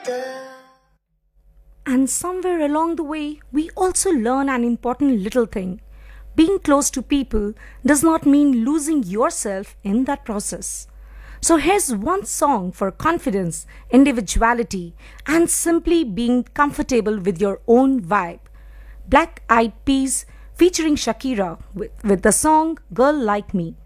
And somewhere along the way, we also learn an important little thing. Being close to people does not mean losing yourself in that process. So here's one song for confidence, individuality, and simply being comfortable with your own vibe. Black Eyed Peas featuring Shakira with the song Girl Like Me.